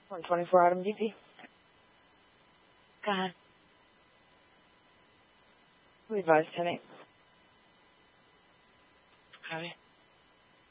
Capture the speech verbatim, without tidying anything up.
one twenty-four Autumn D P. Go ahead. We advise ten eight. Copy.